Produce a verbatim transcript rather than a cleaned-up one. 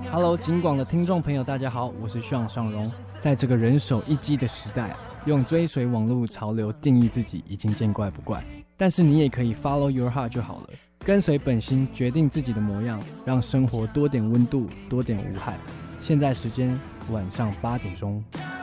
Hello， 警广的听众朋友，大家好，我是徐尚荣。在这个人手一机的时代，用追随网络潮流定义自己已经见怪不怪。但是你也可以 follow your heart 就好了，跟随本心，决定自己的模样，让生活多点温度，多点无害。现在时间晚上八点钟。